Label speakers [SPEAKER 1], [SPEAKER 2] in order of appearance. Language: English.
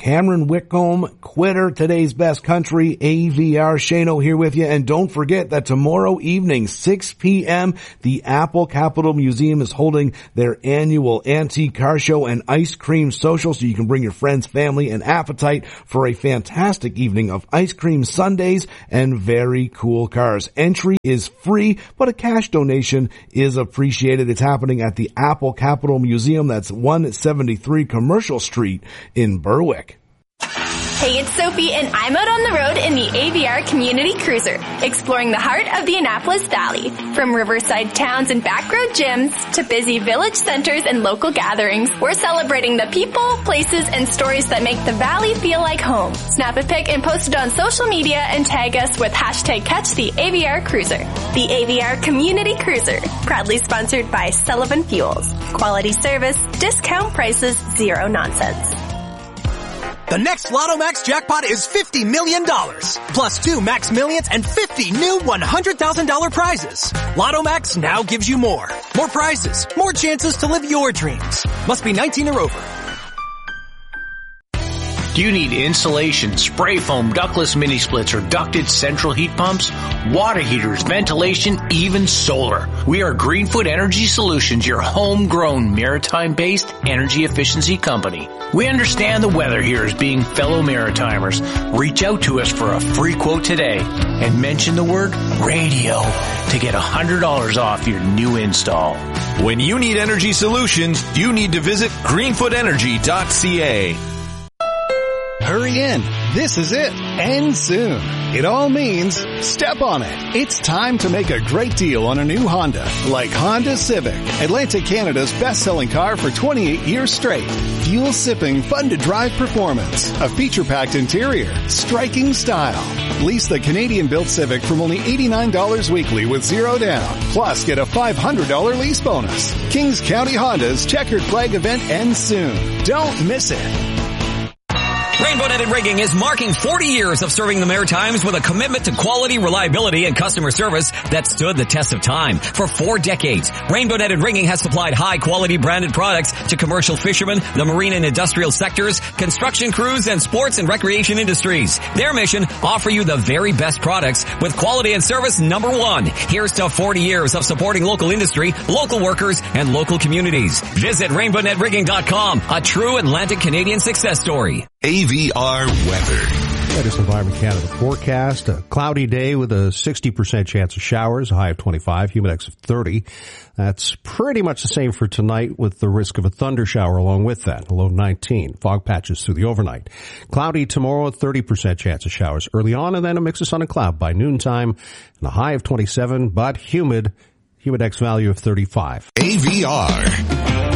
[SPEAKER 1] Cameron Whitcomb, Quitter, Today's Best Country, AVR, Shano here with you. And don't forget that tomorrow evening, 6 p.m., the Apple Capitol Museum is holding their annual antique car show and ice cream social, so you can bring your friends, family, and appetite for a fantastic evening of ice cream sundaes and very cool cars. Entry is free, but a cash donation is appreciated. It's happening at the Apple Capitol Museum. That's 173 Commercial Street in Berwick.
[SPEAKER 2] Hey, it's Sophie, and I'm out on the road in the AVR Community Cruiser, exploring the heart of the Annapolis Valley. From riverside towns and backroad gyms to busy village centers and local gatherings, we're celebrating the people, places, and stories that make the valley feel like home. Snap a pic and post it on social media and tag us with hashtag #CatchTheAVRCruiser. The AVR Community Cruiser, proudly sponsored by Sullivan Fuels. Quality service, discount prices, zero nonsense.
[SPEAKER 3] The next Lotto Max jackpot is $50 million, plus 2 Max Millions and 50 new $100,000 prizes. Lotto Max now gives you more. More prizes, more chances to live your dreams. Must be 19 or over.
[SPEAKER 4] Do you need insulation, spray foam, ductless mini splits, or ducted central heat pumps, water heaters, ventilation, even solar? We are Greenfoot Energy Solutions, your homegrown maritime-based energy efficiency company. We understand the weather here as being fellow Maritimers. Reach out to us for a free quote today and mention the word radio to get $100 off your new install.
[SPEAKER 5] When you need energy solutions, you need to visit greenfootenergy.ca.
[SPEAKER 6] Hurry in. This is it. And soon. It all means step on it. It's time to make a great deal on a new Honda, like Honda Civic, Atlantic Canada's best-selling car for 28 years straight. Fuel-sipping, fun-to-drive performance, a feature-packed interior, striking style. Lease the Canadian-built Civic from only $89 weekly with zero down. Plus, get a $500 lease bonus. Kings County Honda's checkered flag event ends soon. Don't miss it.
[SPEAKER 7] Rainbow Netted Rigging is marking 40 years of serving the Maritimes with a commitment to quality, reliability, and customer service that stood the test of time. For 4 decades, Rainbow Netted Rigging has supplied high-quality branded products to commercial fishermen, the marine and industrial sectors, construction crews, and sports and recreation industries. Their mission, offer you the very best products with quality and service number 1. Here's to 40 years of supporting local industry, local workers, and local communities. Visit RainbowNetRigging.com, a true Atlantic Canadian success story.
[SPEAKER 5] AVR weather.
[SPEAKER 8] That is Environment Canada forecast. A cloudy day with a 60% chance of showers, a high of 25, humidex of 30. That's pretty much the same for tonight with the risk of a thunder shower along with that, a low of 19. Fog patches through the overnight. Cloudy tomorrow, a 30% chance of showers early on, and then a mix of sun and cloud by noontime, and a high of 27, but humid, humidex value of 35.
[SPEAKER 5] AVR.